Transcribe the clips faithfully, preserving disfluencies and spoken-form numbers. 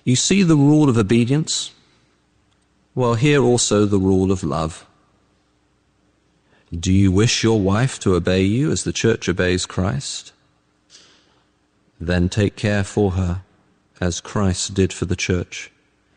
You see the rule of obedience? Well, here also the rule of love. Do you wish your wife to obey you as the church obeys Christ? Then take care for her as Christ did for the church.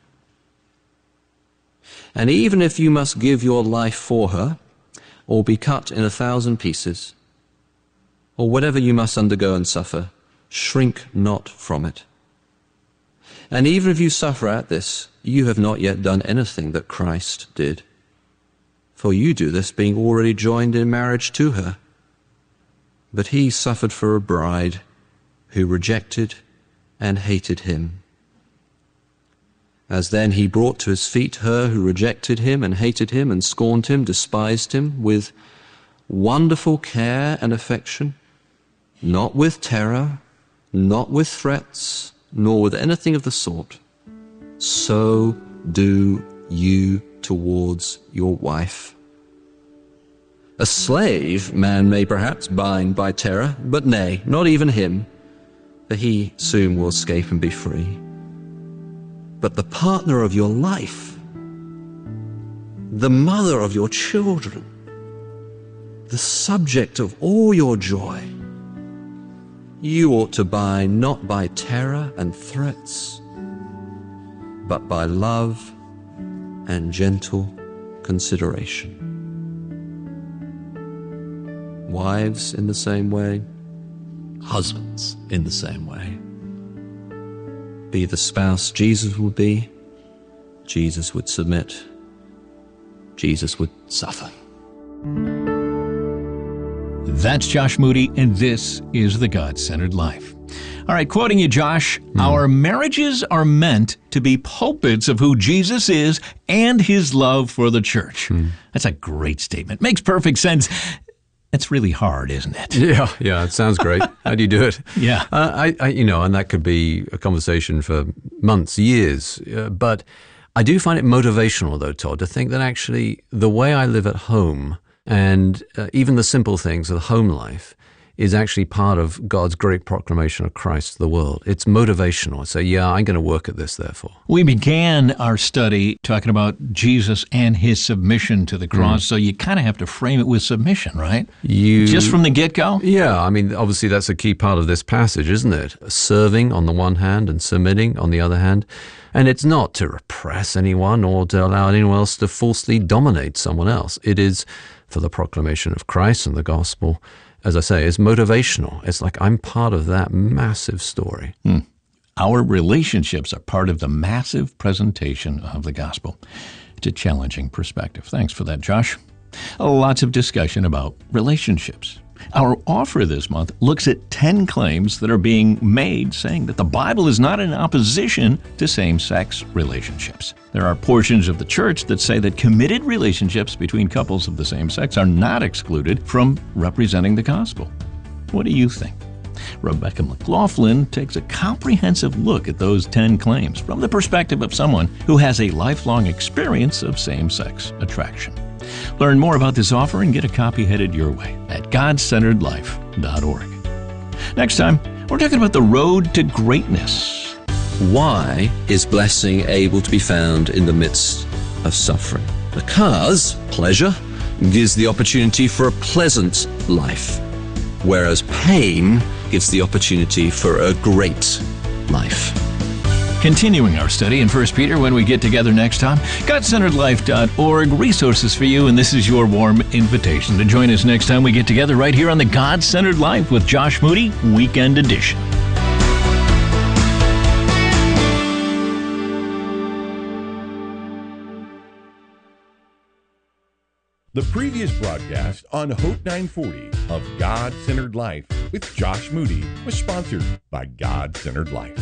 And even if you must give your life for her, or be cut in a thousand pieces, or whatever you must undergo and suffer, shrink not from it. And even if you suffer at this, you have not yet done anything that Christ did. For you do this being already joined in marriage to her. But he suffered for a bride who rejected and hated him. As then he brought to his feet her who rejected him and hated him and scorned him, despised him, with wonderful care and affection, not with terror, not with threats, nor with anything of the sort, so do you towards your wife. A slave man may perhaps bind by terror, but nay, not even him, for he soon will escape and be free. But the partner of your life, the mother of your children, the subject of all your joy, you ought to bind not by terror and threats, but by love and gentle consideration. Wives in the same way, husbands in the same way. Be the spouse Jesus would be, Jesus would submit, Jesus would suffer. That's Josh Moody, and this is The God-Centered Life. All right, quoting you, Josh, mm. our marriages are meant to be pulpits of who Jesus is and his love for the church. Mm. That's a great statement. Makes perfect sense. It's really hard, isn't it? Yeah, yeah, it sounds great. How do you do it? Yeah. Uh, I, I, you know, and that could be a conversation for months, years. Uh, but I do find it motivational, though, Todd, to think that actually the way I live at home and uh, even the simple things of the home life is actually part of God's great proclamation of Christ to the world. It's motivational. I say, yeah, I'm going to work at this, therefore. We began our study talking about Jesus and his submission to the cross, mm. so you kind of have to frame it with submission, right? You Just from the get-go? Yeah, I mean, obviously that's a key part of this passage, isn't it? Serving on the one hand and submitting on the other hand. And it's not to repress anyone or to allow anyone else to falsely dominate someone else. It is for the proclamation of Christ and the gospel. As I say, it's motivational. It's like I'm part of that massive story. Hmm. Our relationships are part of the massive presentation of the gospel. It's a challenging perspective. Thanks for that, Josh. Lots of discussion about relationships. Our offer this month looks at ten claims that are being made saying that the Bible is not in opposition to same-sex relationships. There are portions of the church that say that committed relationships between couples of the same sex are not excluded from representing the gospel. What do you think? Rebecca McLaughlin takes a comprehensive look at those ten claims from the perspective of someone who has a lifelong experience of same-sex attraction. Learn more about this offer and get a copy headed your way at god centered life dot org. Next time, we're talking about the road to greatness. Why is blessing able to be found in the midst of suffering? Because pleasure gives the opportunity for a pleasant life, whereas pain gives the opportunity for a great life. Continuing our study in First Peter when we get together next time, god centered life dot org, resources for you, and this is your warm invitation to join us next time we get together right here on the God-Centered Life with Josh Moody, Weekend Edition. The previous broadcast on Hope nine forty of God-Centered Life with Josh Moody was sponsored by God-Centered Life.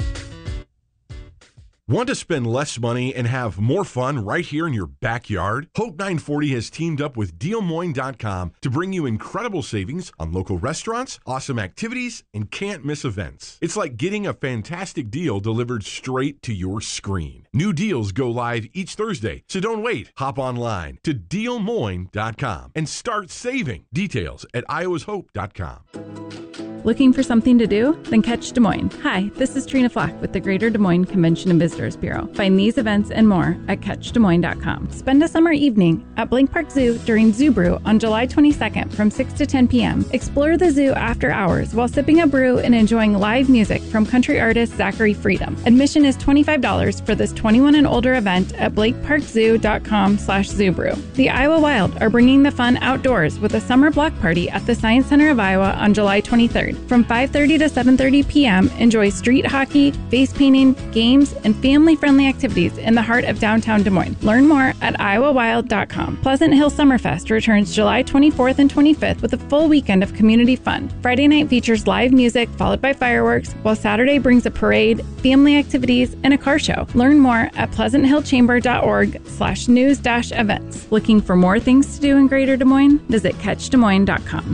Want to spend less money and have more fun right here in your backyard? Hope nine forty has teamed up with deal moines dot com to bring you incredible savings on local restaurants, awesome activities, and can't-miss events. It's like getting a fantastic deal delivered straight to your screen. New deals go live each Thursday, so don't wait. Hop online to deal moines dot com and start saving. Details at iowas hope dot com. Looking for something to do? Then catch Des Moines. Hi, this is Trina Flack with the Greater Des Moines Convention and Visitors Bureau. Find these events and more at catch des moines dot com. Spend a summer evening at Blank Park Zoo during Zoo Brew on July twenty-second from six to ten p.m. Explore the zoo after hours while sipping a brew and enjoying live music from country artist Zachary Freedom. Admission is twenty-five dollars for this twenty-one and older event at blake park zoo dot com slash zoo brew. The Iowa Wild are bringing the fun outdoors with a summer block party at the Science Center of Iowa on July twenty-third. From five thirty to seven thirty p.m., enjoy street hockey, face painting, games, and family-friendly activities in the heart of downtown Des Moines. Learn more at iowa wild dot com. Pleasant Hill Summerfest returns July twenty-fourth and twenty-fifth with a full weekend of community fun. Friday night features live music followed by fireworks, while Saturday brings a parade, family activities, and a car show. Learn more at pleasant hill chamber dot org slash news dash events. Looking for more things to do in Greater Des Moines? Visit catch des moines dot com.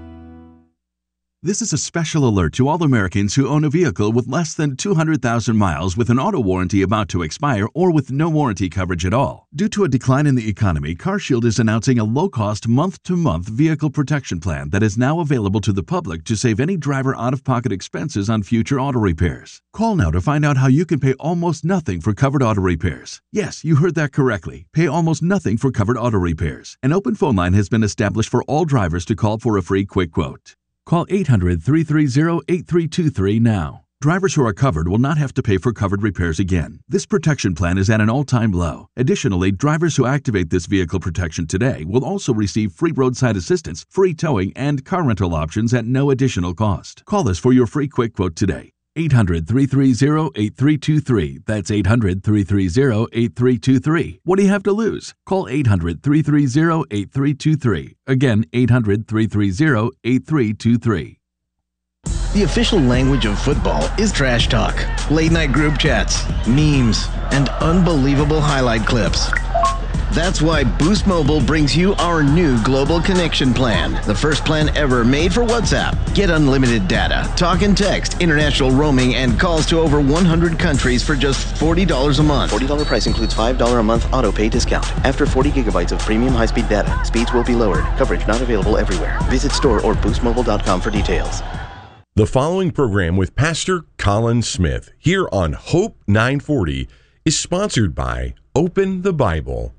This is a special alert to all Americans who own a vehicle with less than two hundred thousand miles with an auto warranty about to expire or with no warranty coverage at all. Due to a decline in the economy, CarShield is announcing a low-cost month-to-month vehicle protection plan that is now available to the public to save any driver out-of-pocket expenses on future auto repairs. Call now to find out how you can pay almost nothing for covered auto repairs. Yes, you heard that correctly. Pay almost nothing for covered auto repairs. An open phone line has been established for all drivers to call for a free quick quote. Call eight hundred, three three zero, eight three two three now. Drivers who are covered will not have to pay for covered repairs again. This protection plan is at an all-time low. Additionally, drivers who activate this vehicle protection today will also receive free roadside assistance, free towing, and car rental options at no additional cost. Call us for your free quick quote today. eight hundred, three three zero, eight three two three. That's eight hundred, three three zero, eight three two three. What do you have to lose? Call eight hundred, three three zero, eight three two three. Again, eight hundred, three three zero, eight three two three. The official language of football is trash talk, late-night group chats, memes, and unbelievable highlight clips. That's why Boost Mobile brings you our new Global Connection Plan, the first plan ever made for WhatsApp. Get unlimited data, talk and text, international roaming, and calls to over one hundred countries for just forty dollars a month. forty dollars price includes five dollars a month auto-pay discount. After forty gigabytes of premium high-speed data, speeds will be lowered. Coverage not available everywhere. Visit store or boost mobile dot com for details. The following program with Pastor Colin Smith here on Hope nine forty is sponsored by Open the Bible.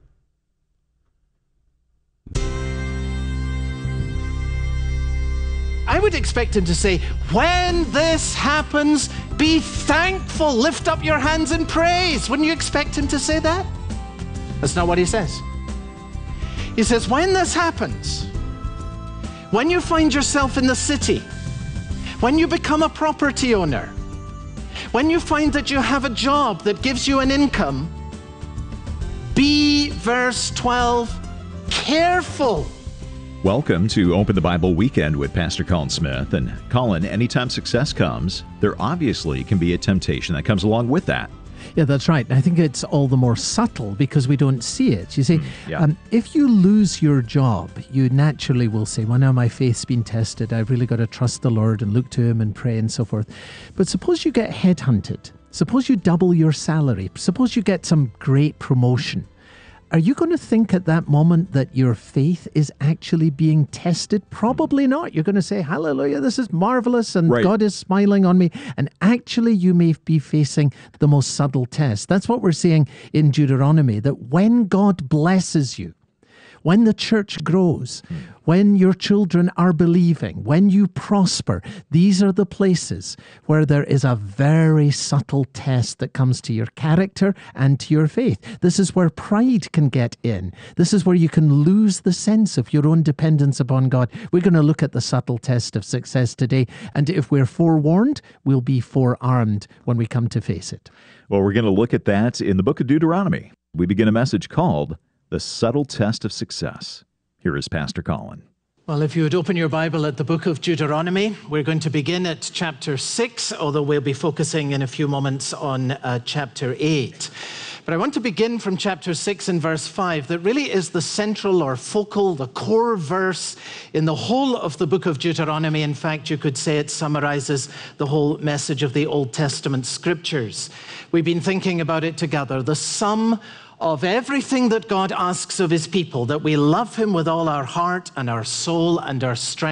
I would expect him to say, when this happens, be thankful, lift up your hands in praise. Wouldn't you expect him to say that? That's not what he says. He says, when this happens, when you find yourself in the city, when you become a property owner, when you find that you have a job that gives you an income, be, verse twelve, careful. Welcome to Open the Bible Weekend with Pastor Colin Smith. And Colin, anytime success comes, there obviously can be a temptation that comes along with that. Yeah, that's right. I think it's all the more subtle because we don't see it. You see, mm, yeah. um, if you lose your job, you naturally will say, well, now my faith's been tested. I've really got to trust the Lord and look to Him and pray and so forth. But suppose you get headhunted. Suppose you double your salary. Suppose you get some great promotion. Are you going to think at that moment that your faith is actually being tested? Probably not. You're going to say, hallelujah, this is marvelous, and right. God is smiling on me. And actually, you may be facing the most subtle test. That's what we're seeing in Deuteronomy, that when God blesses you, when the church grows, hmm. when your children are believing, when you prosper, these are the places where there is a very subtle test that comes to your character and to your faith. This is where pride can get in. This is where you can lose the sense of your own dependence upon God. We're going to look at the subtle test of success today, and if we're forewarned, we'll be forearmed when we come to face it. Well, we're going to look at that in the book of Deuteronomy. We begin a message called The Subtle Test of Success. Here is Pastor Colin. Well, if you would open your Bible at the book of Deuteronomy, we're going to begin at chapter six, although we'll be focusing in a few moments on uh, chapter eight. But I want to begin from chapter six and verse five, that really is the central or focal, the core verse in the whole of the book of Deuteronomy. In fact, you could say it summarizes the whole message of the Old Testament scriptures. We've been thinking about it together, the sum of everything that God asks of His people, that we love Him with all our heart and our soul and our strength,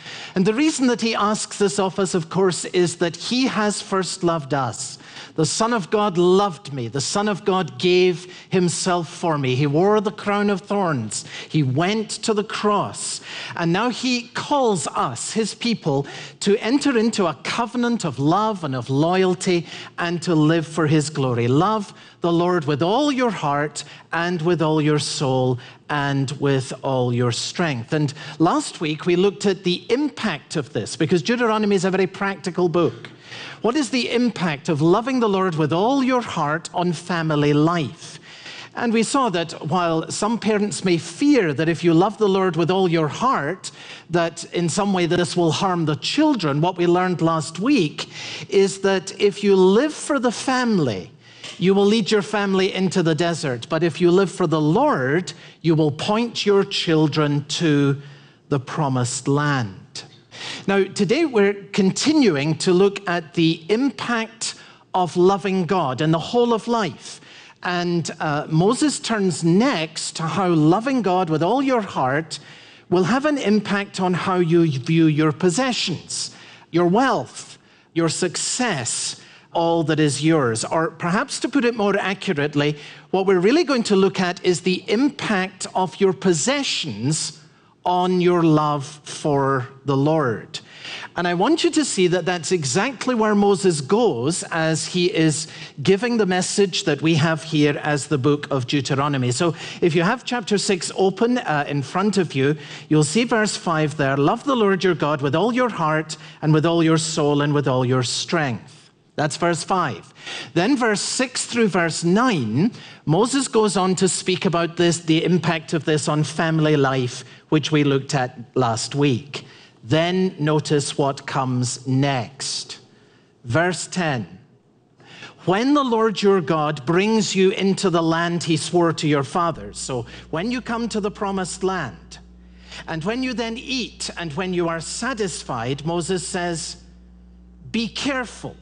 And the reason that he asks this of us, of course, is that he has first loved us. The Son of God loved me. The Son of God gave himself for me. He wore the crown of thorns. He went to the cross. And now he calls us, his people, to enter into a covenant of love and of loyalty and to live for his glory. Love the Lord with all your heart and with all your soul and with all your strength. And last week we looked at the impact of this, because Deuteronomy is a very practical book. What is the impact of loving the Lord with all your heart on family life? And we saw that while some parents may fear that if you love the Lord with all your heart, that in some way this will harm the children, what we learned last week is that if you live for the family, you will lead your family into the desert. But if you live for the Lord, you will point your children to the promised land. Now, today we're continuing to look at the impact of loving God in the whole of life. And uh, Moses turns next to how loving God with all your heart will have an impact on how you view your possessions, your wealth, your success, all that is yours. Or perhaps to put it more accurately, what we're really going to look at is the impact of your possessions on your love for the Lord. And I want you to see that that's exactly where Moses goes as he is giving the message that we have here as the book of Deuteronomy. So if you have chapter six open uh, in front of you, you'll see verse five there. Love the Lord your God with all your heart and with all your soul and with all your strength. That's verse five. Then verse six through verse nine, Moses goes on to speak about this, the impact of this on family life, which we looked at last week. Then notice what comes next. Verse ten. When the Lord your God brings you into the land he swore to your fathers, so when you come to the promised land, and when you then eat, and when you are satisfied, Moses says, be careful.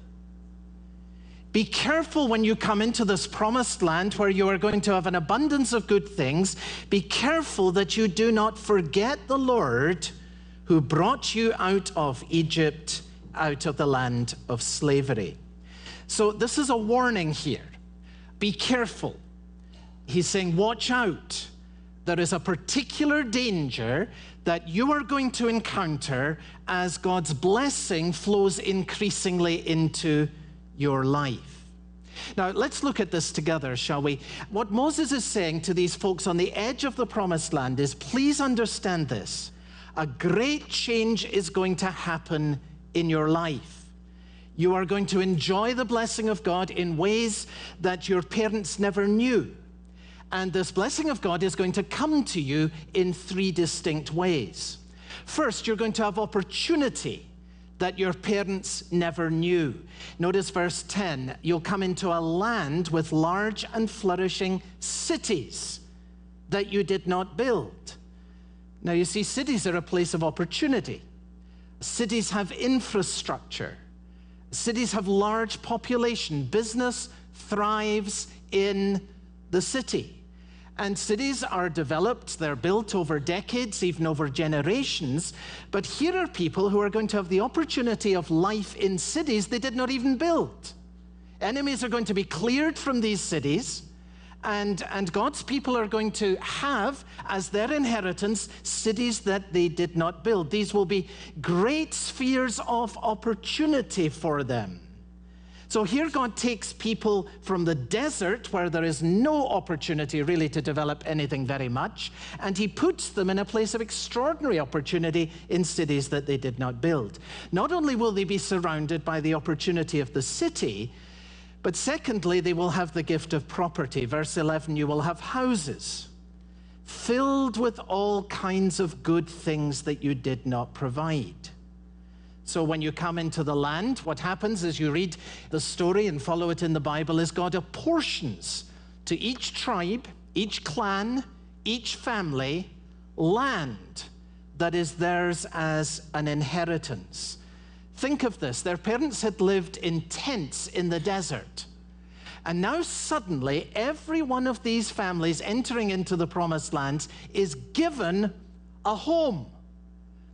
Be careful when you come into this promised land where you are going to have an abundance of good things. Be careful that you do not forget the Lord who brought you out of Egypt, out of the land of slavery. So this is a warning here. Be careful. He's saying, watch out. There is a particular danger that you are going to encounter as God's blessing flows increasingly into your life. Now, let's look at this together, shall we? What Moses is saying to these folks on the edge of the promised land is, please understand this. A great change is going to happen in your life. You are going to enjoy the blessing of God in ways that your parents never knew. And this blessing of God is going to come to you in three distinct ways. First, you're going to have opportunity that your parents never knew. Notice verse ten, you'll come into a land with large and flourishing cities that you did not build. Now you see, cities are a place of opportunity. Cities have infrastructure. Cities have large population. Business thrives in the city. And cities are developed, they're built over decades, even over generations. But here are people who are going to have the opportunity of life in cities they did not even build. Enemies are going to be cleared from these cities, and, and God's people are going to have, as their inheritance, cities that they did not build. These will be great spheres of opportunity for them. So here God takes people from the desert where there is no opportunity really to develop anything very much, and he puts them in a place of extraordinary opportunity in cities that they did not build. Not only will they be surrounded by the opportunity of the city, but secondly, they will have the gift of property. Verse eleven, you will have houses filled with all kinds of good things that you did not provide. So when you come into the land, what happens as you read the story and follow it in the Bible is God apportions to each tribe, each clan, each family, land that is theirs as an inheritance. Think of this. Their parents had lived in tents in the desert. And now suddenly, every one of these families entering into the promised land is given a home.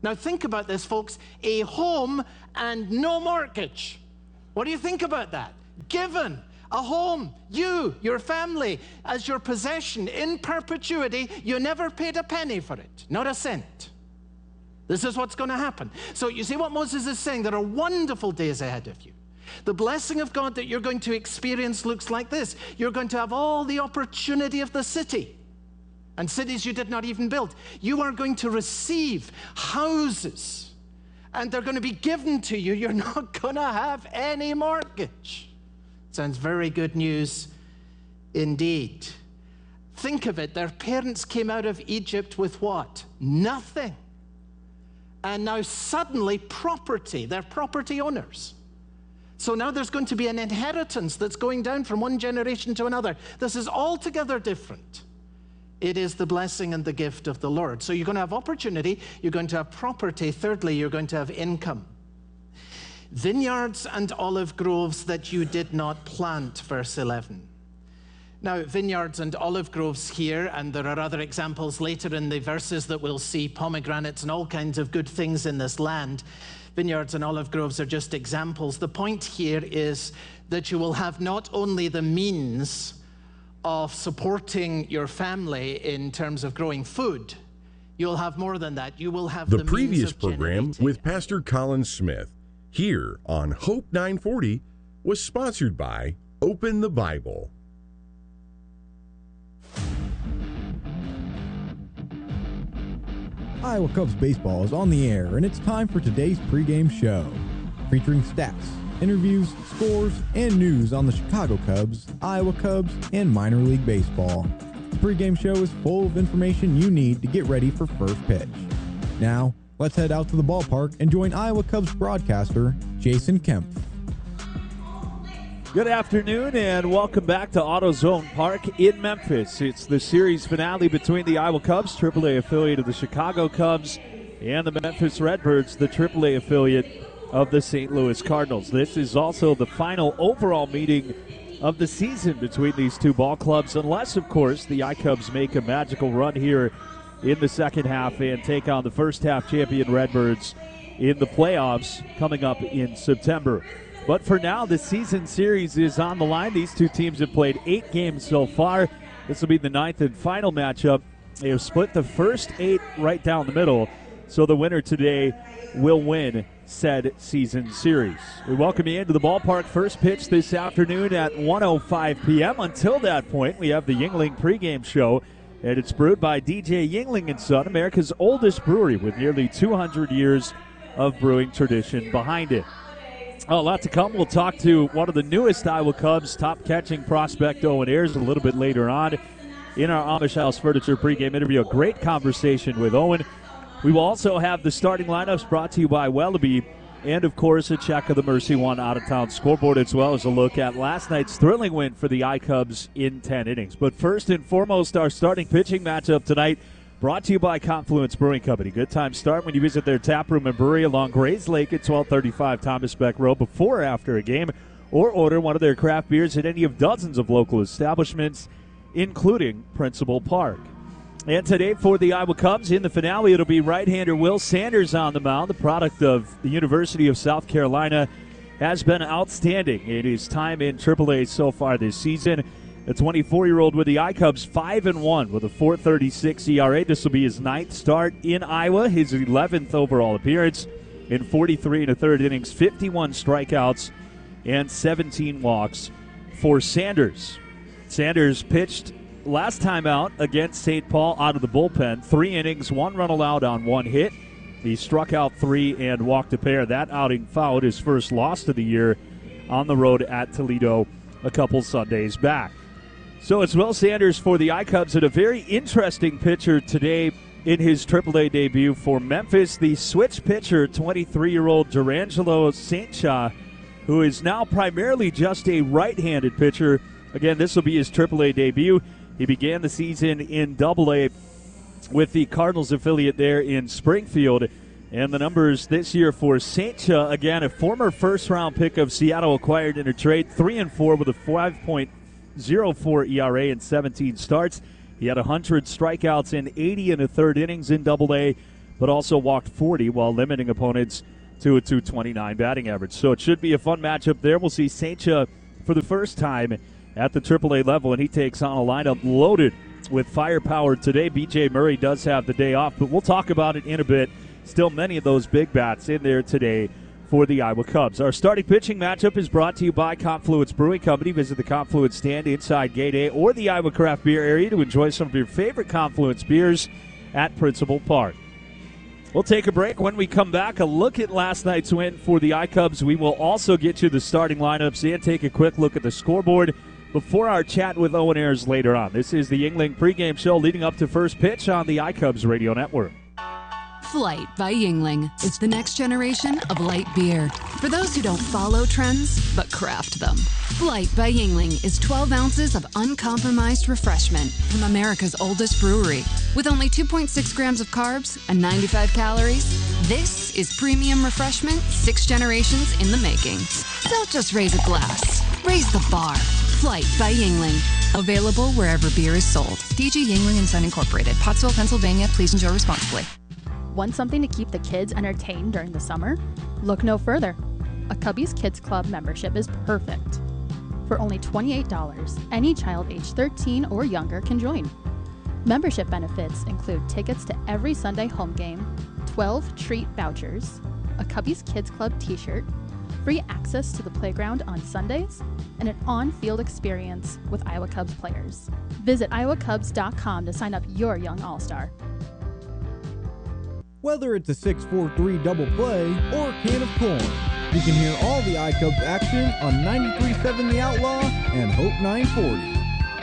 Now think about this, folks. A home and no mortgage. What do you think about that? Given a home, you, your family, as your possession in perpetuity, you never paid a penny for it, not a cent. This is what's going to happen. So you see what Moses is saying? There are wonderful days ahead of you. The blessing of God that you're going to experience looks like this. You're going to have all the opportunity of the city and cities you did not even build. You are going to receive houses, and they're going to be given to you. You're not going to have any mortgage. Sounds very good news indeed. Think of it. Their parents came out of Egypt with what? Nothing. And now suddenly property. They're property owners. So now there's going to be an inheritance that's going down from one generation to another. This is altogether different. It is the blessing and the gift of the Lord. So you're going to have opportunity. You're going to have property. Thirdly, you're going to have income. Vineyards and olive groves that you did not plant, verse eleven. Now, vineyards and olive groves here, and there are other examples later in the verses that we'll see, pomegranates and all kinds of good things in this land. Vineyards and olive groves are just examples. The point here is that you will have not only the means of supporting your family in terms of growing food, you'll have more than that. You will have the, the previous program with Pastor Colin Smith here on Hope nine forty was sponsored by Open the Bible. Iowa Cubs baseball is on the air, and it's time for today's pregame show, featuring stats, interviews, scores, and news on the Chicago Cubs, Iowa Cubs, and minor league baseball. The pregame show is full of information you need to get ready for first pitch. Now, let's head out to the ballpark and join Iowa Cubs broadcaster Jason Kempf. Good afternoon and welcome back to AutoZone Park in Memphis. It's the series finale between the Iowa Cubs, triple A affiliate of the Chicago Cubs, and the Memphis Redbirds, the triple A affiliate of the Saint Louis Cardinals. This is also the final overall meeting of the season between these two ball clubs, unless, of course, the I-Cubs make a magical run here in the second half and take on the first half champion Redbirds in the playoffs coming up in September. But for now, the season series is on the line. These two teams have played eight games so far. This will be the ninth and final matchup. They have split the first eight right down the middle, so the winner today will win said season series. We welcome you into the ballpark. First pitch this afternoon at one oh five p.m. Until that point, we have the Yuengling pregame show, and it's brewed by D J Yuengling and Son, America's oldest brewery with nearly two hundred years of brewing tradition behind it. Oh, a lot to come. We'll talk to one of the newest Iowa Cubs, top catching prospect Owen Ayers, a little bit later on in our Amish House Furniture pregame interview. A great conversation with Owen. We will also have the starting lineups brought to you by Wellaby, and, of course, a check of the Mercy One out-of-town scoreboard, as well as a look at last night's thrilling win for the I-Cubs in ten innings. But first and foremost, our starting pitching matchup tonight, brought to you by Confluence Brewing Company. Good time start when you visit their tap room and brewery along Grays Lake at twelve thirty-five Thomas Beck Road before or after a game, or order one of their craft beers at any of dozens of local establishments, including Principal Park. And today for the Iowa Cubs, in the finale, it'll be right-hander Will Sanders on the mound. The product of the University of South Carolina has been outstanding in his time in triple A so far this season. The twenty-four-year-old with the I-Cubs, five and one with a four thirty-six E R A. This will be his ninth start in Iowa, his eleventh overall appearance in forty-three and a third innings, fifty-one strikeouts, and seventeen walks for Sanders. Sanders pitched last time out against Saint Paul out of the bullpen. Three innings, one run allowed on one hit. He struck out three and walked a pair. That outing followed his first loss of the year on the road at Toledo a couple Sundays back. So it's Will Sanders for the I-Cubs, and a very interesting pitcher today in his triple A debut for Memphis. The switch pitcher, twenty-three-year-old Durangelo Saint-Cha, who is now primarily just a right-handed pitcher. Again, this will be his triple A debut. He began the season in double A with the Cardinals affiliate there in Springfield. And the numbers this year for Saint-Cha, again, a former first-round pick of Seattle acquired in a trade, three and four with a five point oh four E R A in seventeen starts. He had one hundred strikeouts in eighty and a third innings in double A. but also walked forty while limiting opponents to a two twenty-nine batting average. So it should be a fun matchup there. We'll see Saint-Cha for the first time at the triple A level, and he takes on a lineup loaded with firepower today. B J Murray does have the day off, but we'll talk about it in a bit. Still many of those big bats in there today for the Iowa Cubs. Our starting pitching matchup is brought to you by Confluence Brewing Company. Visit the Confluence stand inside Gate A or the Iowa Craft Beer area to enjoy some of your favorite Confluence beers at Principal Park. We'll take a break. When we come back, a look at last night's win for the I-Cubs. We will also get you the starting lineups and take a quick look at the scoreboard before our chat with Owen Ayers later on. This is the Yuengling pregame show leading up to first pitch on the I-Cubs Radio Network. Flight by Yuengling is the next generation of light beer. For those who don't follow trends, but craft them. Flight by Yuengling is twelve ounces of uncompromised refreshment from America's oldest brewery. With only two point six grams of carbs and ninety-five calories, this is premium refreshment six generations in the making. Don't just raise a glass, raise the bar. Flight by Yuengling. Available wherever beer is sold. D G Yuengling and Son Incorporated, Pottsville, Pennsylvania. Please enjoy responsibly. Want something to keep the kids entertained during the summer? Look no further. A Cubbies Kids Club membership is perfect. For only twenty-eight dollars, any child age thirteen or younger can join. Membership benefits include tickets to every Sunday home game, twelve treat vouchers, a Cubbies Kids Club t-shirt, free access to the playground on Sundays, and an on-field experience with Iowa Cubs players. Visit iowa cubs dot com to sign up your young all-star. Whether it's a six four three double play or a can of corn, you can hear all the I-Cubs action on ninety-three point seven The Outlaw and Hope nine forty.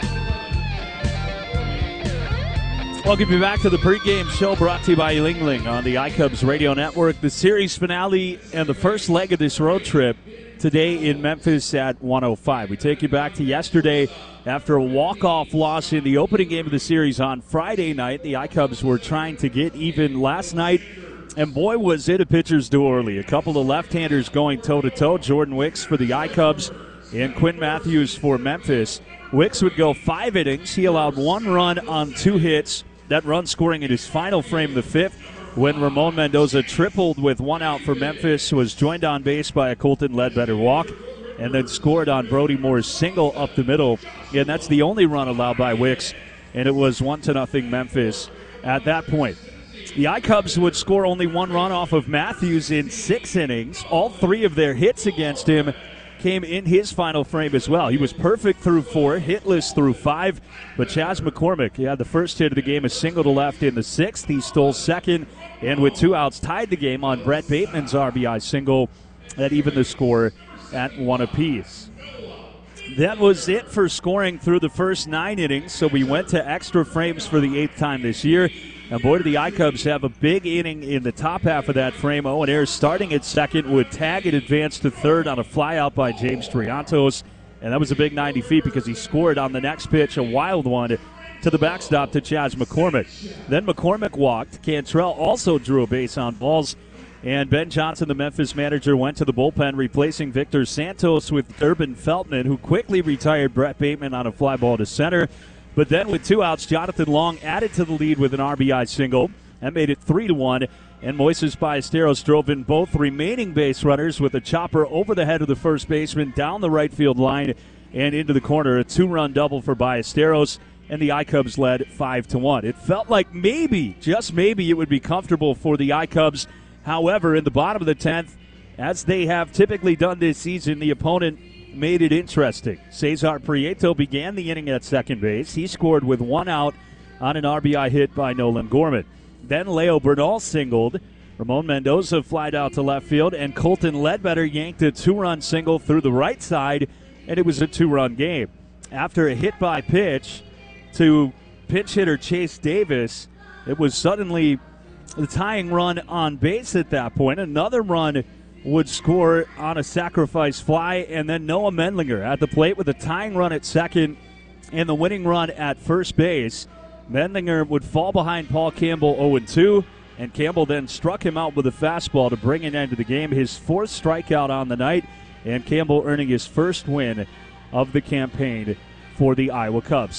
Welcome you back to the pregame show brought to you by Yuengling on the I-Cubs Radio Network. The series finale and the first leg of this road trip today in Memphis at one oh five. We take you back to yesterday after a walk-off loss in the opening game of the series on Friday night. The I-Cubs were trying to get even last night, and boy, was it a pitcher's duel early. A couple of left-handers going toe-to-toe. Jordan Wicks for the I-Cubs and Quinn Matthews for Memphis. Wicks would go five innings. He allowed one run on two hits. That run scoring in his final frame, the fifth, when Ramon Mendoza tripled with one out for Memphis, was joined on base by a Colton Ledbetter walk, and then scored on Brody Moore's single up the middle. And that's the only run allowed by Wicks, and it was one to nothing Memphis at that point. The I-Cubs would score only one run off of Matthews in six innings. All three of their hits against him came in his final frame as well. He was perfect through four, hitless through five, but Chas McCormick, he had the first hit of the game, a single to left in the sixth. He stole second, and with two outs, tied the game on Brett Bateman's R B I single that evened the score at one apiece. That was it for scoring through the first nine innings, so we went to extra frames for the eighth time this year. And boy, do the I-Cubs have a big inning in the top half of that frame. Owen Ayers starting at second would tag and advance to third on a flyout by James Triantos. And that was a big ninety feet because he scored on the next pitch, a wild one, to the backstop to Chas McCormick. Then McCormick walked. Cantrell also drew a base on balls. And Ben Johnson, the Memphis manager, went to the bullpen, replacing Victor Santos with Durbin Feltman, who quickly retired Brett Bateman on a fly ball to center. But then with two outs, Jonathan Long added to the lead with an R B I single. That made it three to one. And Moises Ballesteros drove in both remaining base runners with a chopper over the head of the first baseman, down the right field line and into the corner. A two-run double for Ballesteros, and the I-Cubs led five to one. It felt like maybe, just maybe, it would be comfortable for the I-Cubs. However, in the bottom of the tenth, as they have typically done this season, the opponent made it interesting. Cesar Prieto began the inning at second base. He scored with one out on an R B I hit by Nolan Gorman. Then Leo Bernal singled. Ramon Mendoza flied out to left field, and Colton Ledbetter yanked a two-run single through the right side, and it was a two-run game. After a hit-by-pitch to pinch hitter Chase Davis, it was suddenly the tying run on base at that point. Another run would score on a sacrifice fly, and then Noah Mendlinger at the plate with a tying run at second and the winning run at first base. Mendlinger would fall behind Paul Campbell oh two, and Campbell then struck him out with a fastball to bring an end to the game, his fourth strikeout on the night, and Campbell earning his first win of the campaign for the Iowa Cubs. So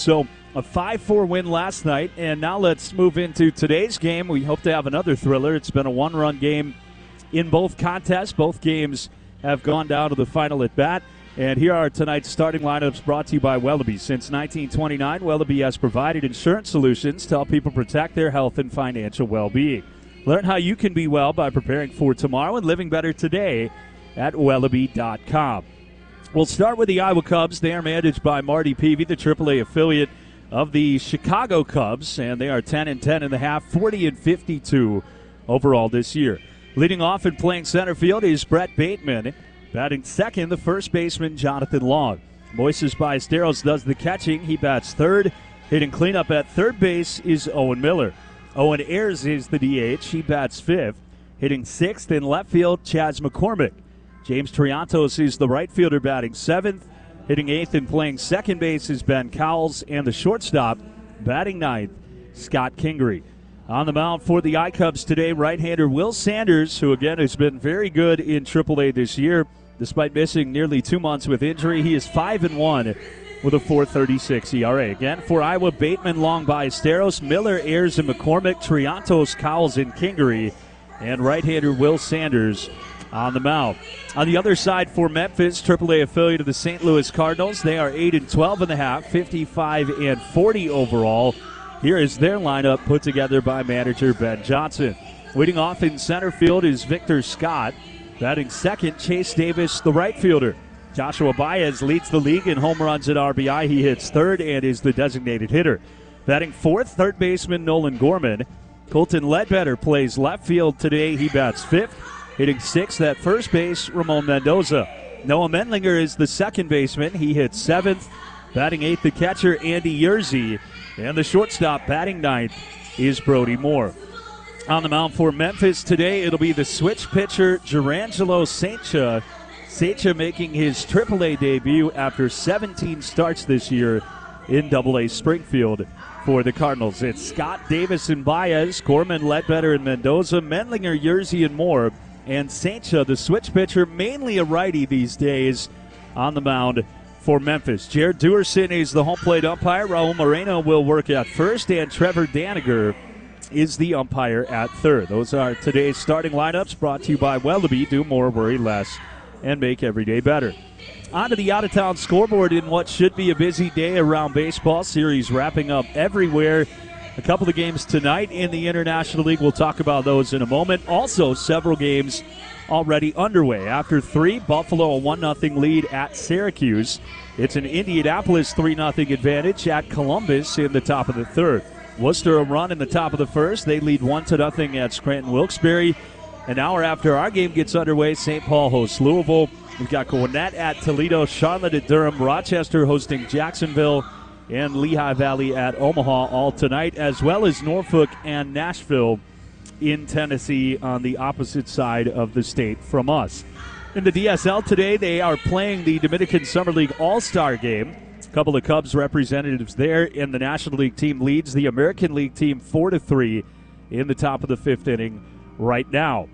A five four win last night, and now let's move into today's game. We hope to have another thriller. It's been a one-run game in both contests. Both games have gone down to the final at bat. And here are tonight's starting lineups brought to you by Wellaby. Since nineteen twenty-nine, Wellaby has provided insurance solutions to help people protect their health and financial well-being. Learn how you can be well by preparing for tomorrow and living better today at Wellaby dot com. We'll start with the Iowa Cubs. They are managed by Marty Peavy, the triple A affiliate of the Chicago Cubs, and they are ten and ten and a half, forty and fifty-two overall this year. Leading off and playing center field is Brett Bateman. Batting second, the first baseman, Jonathan Long. Moises Ballesteros does the catching. He bats third. Hitting cleanup at third base is Owen Miller. Owen Ayers is the D H. He bats fifth. Hitting sixth in left field, Chas McCormick. James Triantos is the right fielder batting seventh. Hitting eighth and playing second base is Ben Cowles. And the shortstop batting ninth, Scott Kingery. On the mound for the I-Cubs today, right-hander Will Sanders, who again has been very good in triple A this year. Despite missing nearly two months with injury, he is five and one with a four thirty-six E R A. Again, for Iowa, Bateman, Long, Ballesteros, Miller, Ayers, and McCormick, Triantos, Cowles, and Kingery, and right-hander Will Sanders on the mound. On the other side for Memphis, triple A affiliate of the Saint Louis Cardinals, they are eight and twelve and a half, fifty-five and forty overall. Here is their lineup put together by manager Ben Johnson. Leading off in center field is Victor Scott. Batting second, Chase Davis, the right fielder. Joshua Baez leads the league in home runs and R B I. He hits third and is the designated hitter. Batting fourth, third baseman Nolan Gorman. Colton Ledbetter plays left field today. He bats fifth. Hitting sixth at first base, Ramon Mendoza. Noah Menlinger is the second baseman. He hits seventh. Batting eighth, the catcher, Andy Yerzy. And the shortstop batting ninth is Brody Moore. On the mound for Memphis today, it'll be the switch pitcher, Gerangelo Saintcha. Saintcha making his triple A debut after seventeen starts this year in double A Springfield for the Cardinals. It's Scott, Davis, and Baez, Gorman, Ledbetter, and Mendoza, Menlinger, Yerzy, and Moore. And Saintcha, the switch pitcher, mainly a righty these days, on the mound for Memphis. Jared Duerson is the home plate umpire. Raul Moreno will work at first, and Trevor Daniger is the umpire at third. Those are today's starting lineups brought to you by Wellaby. Do more, worry less, and make every day better. On to the out-of-town scoreboard in what should be a busy day around baseball. Series wrapping up everywhere. A couple of games tonight in the International League. We'll talk about those in a moment. Also, several games already underway. After three, Buffalo a one nothing lead at Syracuse. It's an Indianapolis three nothing advantage at Columbus in the top of the third. Worcester a run in the top of the first. They lead one to nothing at Scranton Wilkes-Barre. An hour after our game gets underway, Saint Paul hosts Louisville. We've got Gwinnett at Toledo, Charlotte at Durham, Rochester hosting Jacksonville, and Lehigh Valley at Omaha all tonight, as well as Norfolk and Nashville in Tennessee on the opposite side of the state from us. In the D S L today, they are playing the Dominican Summer League All-Star Game. A couple of Cubs representatives there, and the National League team leads the American League team four to three in the top of the fifth inning right now.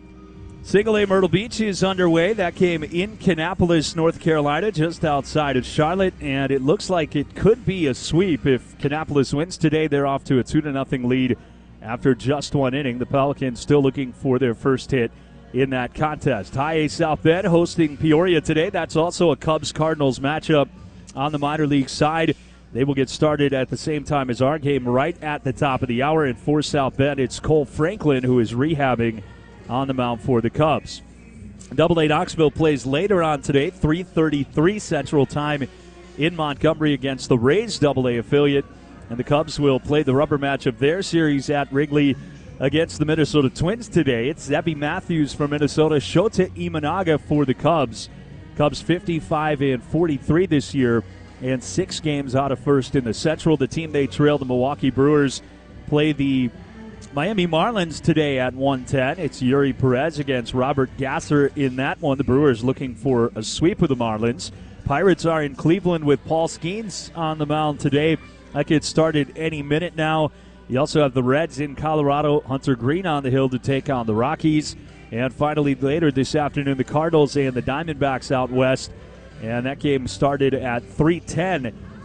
Single A Myrtle Beach is underway. That game in Kannapolis, North Carolina, just outside of Charlotte, and it looks like it could be a sweep. If Kannapolis wins today, they're off to a two to nothing lead after just one inning. The Pelicans still looking for their first hit in that contest. High A South Bend hosting Peoria today. That's also a Cubs-Cardinals matchup on the minor league side. They will get started at the same time as our game, right at the top of the hour. And for South Bend, it's Cole Franklin who is rehabbing on the mound for the Cubs. Double A Knoxville plays later on today, three thirty-three Central Time in Montgomery against the Rays Double A affiliate. And the Cubs will play the rubber match of their series at Wrigley against the Minnesota Twins today. It's Zebby Matthews from Minnesota, Shota Imanaga for the Cubs. Cubs fifty-five and forty-three this year, and six games out of first in the Central. The team they trail, the Milwaukee Brewers, play the Miami Marlins today at one ten. It's Yuri Perez against Robert Gasser in that one. The Brewers looking for a sweep of the Marlins. Pirates are in Cleveland with Paul Skeens on the mound today. That gets started any minute now. You also have the Reds in Colorado, Hunter Green on the hill to take on the Rockies. And finally, later this afternoon, the Cardinals and the Diamondbacks out west. And that game started at three ten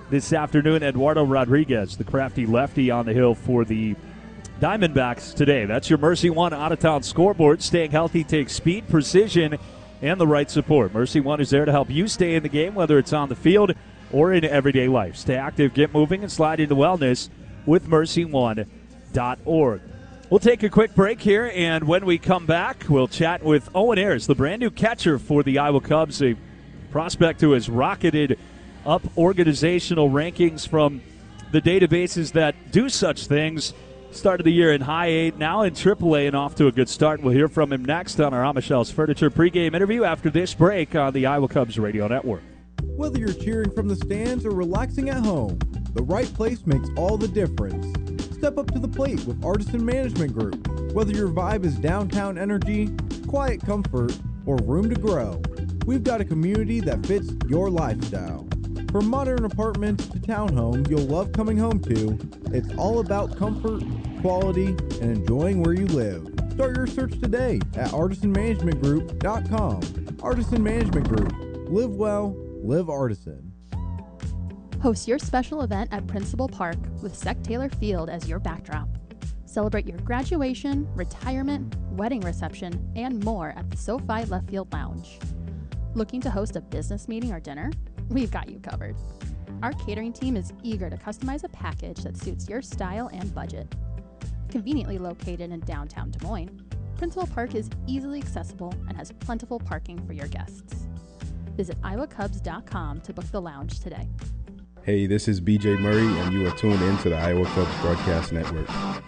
this afternoon. Eduardo Rodriguez, the crafty lefty on the hill for the Diamondbacks today. That's your Mercy One out-of-town scoreboard. Staying healthy takes speed, precision, and the right support. Mercy One is there to help you stay in the game, whether it's on the field or in everyday life. Stay active, get moving, and slide into wellness with mercy one dot org. We'll take a quick break here, and when we come back, we'll chat with Owen Ayers, the brand new catcher for the Iowa Cubs, a prospect who has rocketed up organizational rankings from the databases that do such things. Started the year in high eight, now in triple A and off to a good start. We'll hear from him next on our Amichel's Furniture pregame interview after this break on the Iowa Cubs Radio Network. Whether you're cheering from the stands or relaxing at home, the right place makes all the difference. Step up to the plate with Artisan Management Group. Whether your vibe is downtown energy, quiet comfort, or room to grow, we've got a community that fits your lifestyle. From modern apartments to townhomes you'll love coming home to, it's all about comfort, quality, and enjoying where you live. Start your search today at artisan management group dot com. Artisan Management Group. Live well, live artisan. Host your special event at Principal Park with Sec Taylor Field as your backdrop. Celebrate your graduation, retirement, wedding reception, and more at the SoFi Left Field Lounge. Looking to host a business meeting or dinner? We've got you covered. Our catering team is eager to customize a package that suits your style and budget. Conveniently located in downtown Des Moines, Principal Park is easily accessible and has plentiful parking for your guests. Visit iowa cubs dot com to book the lounge today. Hey, this is B J Murray, and you are tuned in to the Iowa Cubs Broadcast Network.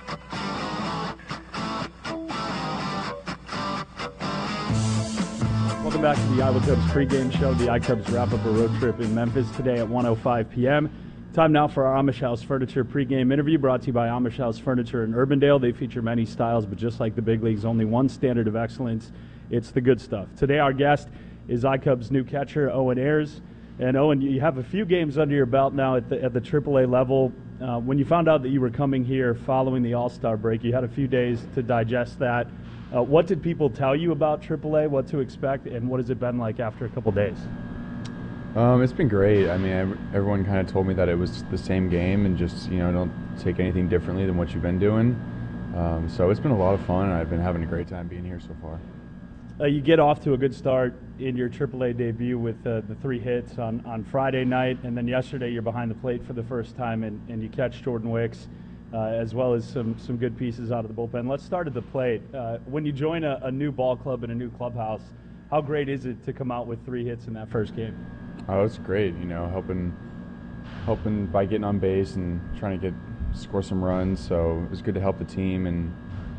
Welcome back to the Iowa Cubs pregame show. The iCubs wrap up a road trip in Memphis today at one oh five p.m. Time now for our Amish House Furniture pregame interview, brought to you by Amish House Furniture in Urbandale. They feature many styles, but just like the big leagues, only one standard of excellence. It's the good stuff. Today our guest is iCubs new catcher Owen Ayers. And Owen, you have a few games under your belt now at the at the triple A level. Uh, when you found out that you were coming here following the All-Star break, you had a few days to digest that. Uh, what did people tell you about triple A, what to expect, and what has it been like after a couple days? Um, it's been great. I mean, I, everyone kind of told me that it was the same game and just, you know, don't take anything differently than what you've been doing. Um, so it's been a lot of fun, and I've been having a great time being here so far. Uh, you get off to a good start in your triple A debut with uh, the three hits on, on Friday night, and then yesterday you're behind the plate for the first time, and, and you catch Jordan Wicks, uh, as well as some, some good pieces out of the bullpen. Let's start at the plate. Uh, when you join a, a new ball club and a new clubhouse, how great is it to come out with three hits in that first game? Oh, it's great. You know, helping, helping by getting on base and trying to get score some runs. So it was good to help the team, and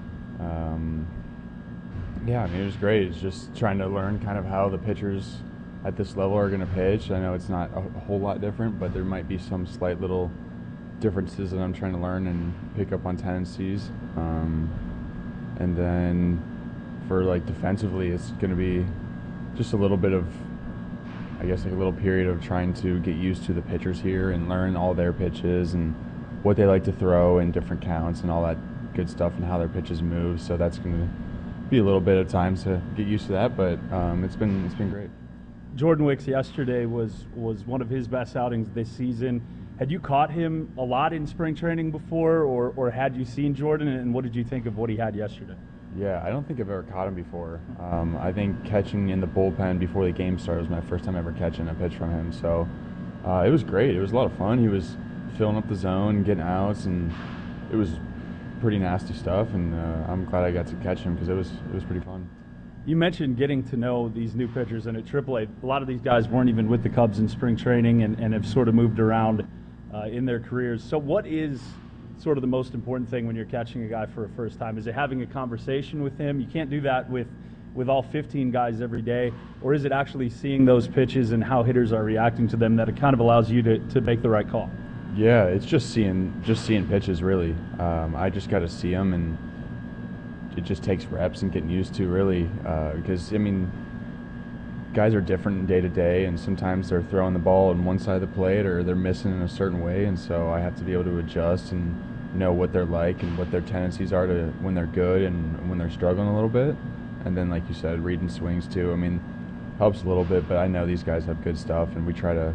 um, yeah, I mean, it was great. It's just trying to learn kind of how the pitchers at this level are going to pitch. I know it's not a, a whole lot different, but there might be some slight little differences that I'm trying to learn and pick up on tendencies. Um, and then for like defensively, it's going to be just a little bit of, I guess, like a little period of trying to get used to the pitchers here and learn all their pitches and what they like to throw in different counts and all that good stuff and how their pitches move. So that's going to be a little bit of time to get used to that, but um, it's been it's been great. Jordan Wicks yesterday was was one of his best outings this season. Had you caught him a lot in spring training before, or or had you seen Jordan, and what did you think of what he had yesterday? Yeah, I don't think I've ever caught him before. Um, I think catching in the bullpen before the game started was my first time ever catching a pitch from him. So uh, it was great. It was a lot of fun. He was filling up the zone, getting outs, and it was pretty nasty stuff, and uh, I'm glad I got to catch him because it was it was pretty fun. You mentioned getting to know these new pitchers, and at triple A, a lot of these guys weren't even with the Cubs in spring training and, and have sort of moved around uh, in their careers. So what is sort of the most important thing when you're catching a guy for a first time? Is it having a conversation with him? You can't do that with, with all fifteen guys every day, or is it actually seeing those pitches and how hitters are reacting to them that it kind of allows you to, to make the right call? Yeah, it's just seeing just seeing pitches, really. Um, I just got to see them, and it just takes reps and getting used to, really, uh, because, I mean, guys are different day to day, and sometimes they're throwing the ball on one side of the plate or they're missing in a certain way, and so I have to be able to adjust and know what they're like and what their tendencies are to when they're good and when they're struggling a little bit. And then, like you said, reading swings, too. I mean, helps a little bit, but I know these guys have good stuff, and we try to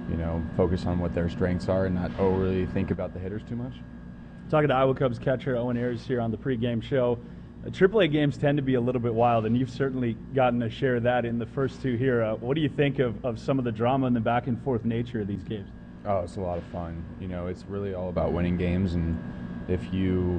you know, focus on what their strengths are and not overly think about the hitters too much. Talking to Iowa Cubs catcher Owen Ayers here on the pregame show. Uh, triple A games tend to be a little bit wild, and you've certainly gotten a share of that in the first two here. Uh, what do you think of, of some of the drama and the back and forth nature of these games? Oh, it's a lot of fun. You know, it's really all about winning games, and if you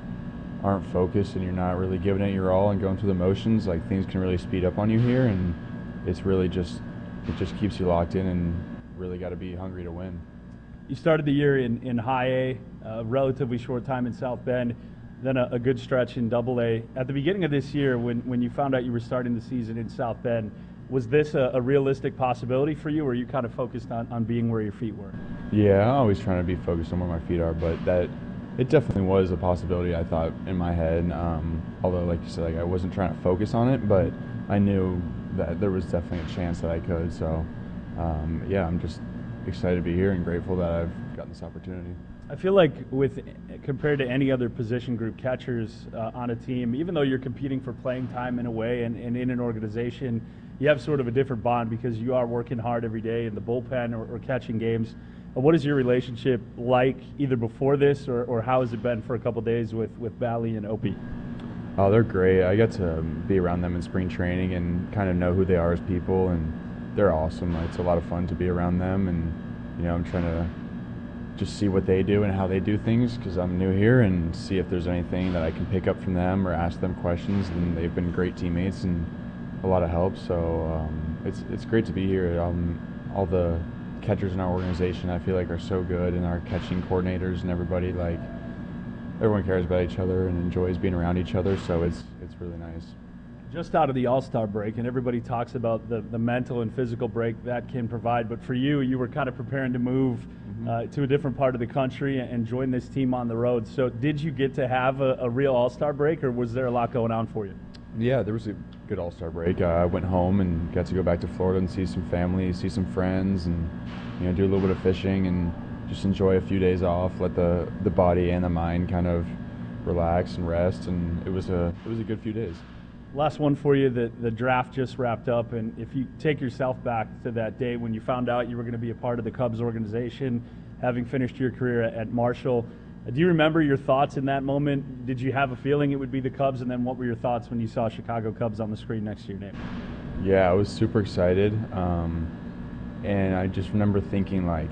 aren't focused and you're not really giving it your all and going through the motions, like, things can really speed up on you here, and it's really just, it just keeps you locked in and really got to be hungry to win. You started the year in, in high A, a relatively short time in South Bend, then a, a good stretch in double A. At the beginning of this year, when, when you found out you were starting the season in South Bend, was this a, a realistic possibility for you, or were you kind of focused on, on being where your feet were? Yeah, I'm always trying to be focused on where my feet are, but that it definitely was a possibility, I thought, in my head. Um, although, like you said, like, I wasn't trying to focus on it, but I knew that there was definitely a chance that I could. So, um, yeah, I'm just excited to be here and grateful that I've gotten this opportunity. I feel like with compared to any other position group catchers uh, on a team, even though you're competing for playing time in a way and, and in an organization, you have sort of a different bond because you are working hard every day in the bullpen or, or catching games. What is your relationship like either before this or, or how has it been for a couple days with, with Bally and Opie? Oh, they're great. I get to be around them in spring training and kind of know who they are as people, and they're awesome. It's a lot of fun to be around them, and you know, I'm trying to just see what they do and how they do things because I'm new here, and see if there's anything that I can pick up from them or ask them questions. And they've been great teammates and a lot of help, so um, it's it's great to be here. Um, all the catchers in our organization, I feel like, are so good, and our catching coordinators and everybody, like, everyone cares about each other and enjoys being around each other, so it's it's really nice. Just out of the All-Star break, and everybody talks about the, the mental and physical break that can provide, but for you, you were kind of preparing to move mm-hmm. uh, to a different part of the country and join this team on the road. So did you get to have a, a real All-Star break, or was there a lot going on for you? Yeah, there was a good All-Star break. Uh, I went home and got to go back to Florida and see some family, see some friends, and you know, do a little bit of fishing and just enjoy a few days off, let the, the body and the mind kind of relax and rest, and it was a it was a good few days. Last one for you. The, the draft just wrapped up, and if you take yourself back to that day when you found out you were going to be a part of the Cubs organization, having finished your career at, at Marshall, do you remember your thoughts in that moment? Did you have a feeling it would be the Cubs, and then what were your thoughts when you saw Chicago Cubs on the screen next to your name? Yeah, I was super excited, um, and I just remember thinking, like,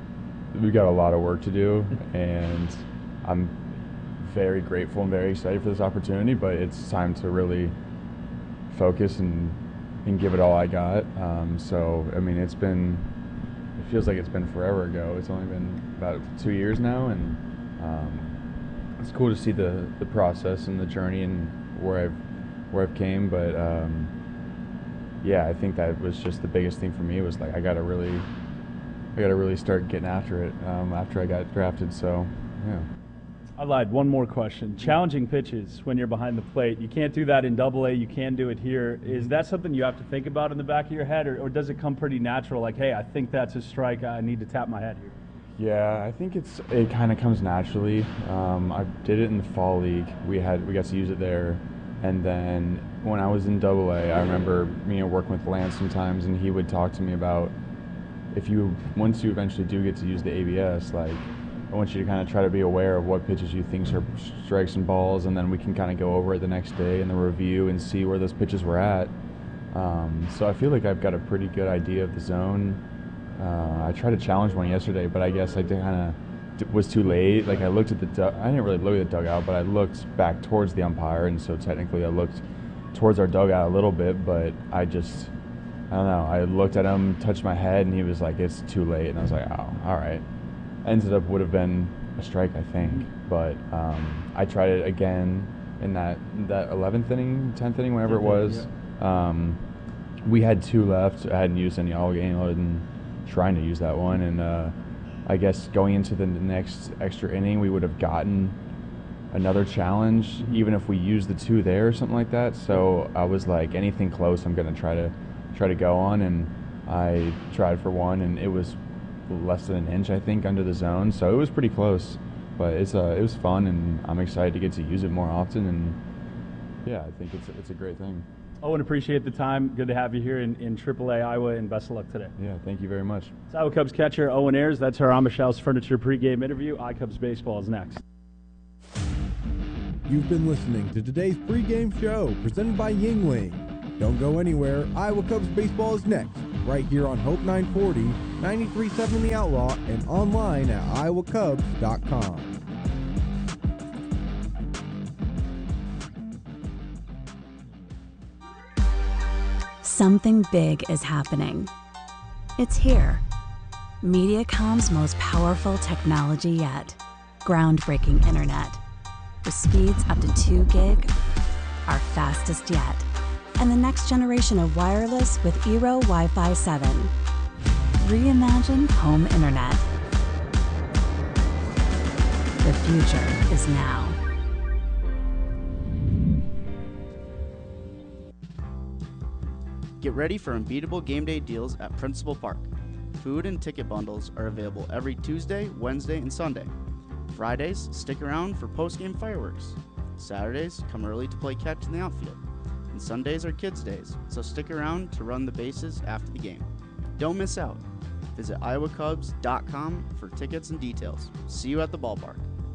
we got a lot of work to do, and I'm very grateful and very excited for this opportunity, but it's time to really focus and and give it all I got. Um, so, I mean, it's been, it feels like it's been forever ago. It's only been about two years now, and um, it's cool to see the, the process and the journey and where I've where I've came. But um, yeah, I think that was just the biggest thing for me was like I got to really, I got to really start getting after it um, after I got drafted. So, yeah. I lied. One more question. Challenging pitches when you're behind the plate. You can't do that in double A. You can do it here. Is that something you have to think about in the back of your head, or, or does it come pretty natural? Like, hey, I think that's a strike. I need to tap my head here. Yeah, I think it's it kind of comes naturally. Um, I did it in the fall league. We had we got to use it there, and then when I was in double A, I remember you know working with Lance sometimes, and he would talk to me about if you once you eventually do get to use the A B S, like, I want you to kind of try to be aware of what pitches you think are strikes and balls, and then we can kind of go over it the next day in the review and see where those pitches were at. Um, so I feel like I've got a pretty good idea of the zone. Uh, I tried to challenge one yesterday, but I guess I kind of was too late. Like I looked at the, du- I didn't really look at the dugout, but I looked back towards the umpire, and so technically I looked towards our dugout a little bit, but I just, I don't know. I looked at him, touched my head, and he was like, "It's too late," and I was like, "Oh, all right." Ended up would have been a strike, I think, but um, I tried it again in that that eleventh inning, tenth inning, whenever it was. Um, we had two left. I hadn't used any all game other than trying to use that one, and uh, I guess going into the next extra inning, we would have gotten another challenge, even if we used the two there or something like that. So I was like, anything close, I'm gonna try to try to go on, and I tried for one, and it was less than an inch, I think, under the zone, so it was pretty close. But it's uh, it was fun, and I'm excited to get to use it more often. And yeah, I think it's it's a great thing. Owen, appreciate the time. Good to have you here in, in triple A Iowa, and best of luck today. Yeah, thank you very much. It's Iowa Cubs catcher Owen Ayers. That's our Amish House Furniture pregame interview. iCubs baseball is next. You've been listening to today's pregame show presented by Yingling. Don't go anywhere. Iowa Cubs baseball is next, right here on Hope nine forty, ninety-three point seven The Outlaw, and online at iowa cubs dot com. Something big is happening. It's here. Mediacom's most powerful technology yet. Groundbreaking internet. With speeds up to two gig, our fastest yet. And the next generation of wireless with Eero Wi-Fi seven. Reimagine home internet. The future is now. Get ready for unbeatable game day deals at Principal Park. Food and ticket bundles are available every Tuesday, Wednesday, and Sunday. Fridays, stick around for post-game fireworks. Saturdays, come early to play catch in the outfield. And Sundays are kids' days, so stick around to run the bases after the game. Don't miss out. Visit iowa cubs dot com for tickets and details. See you at the ballpark.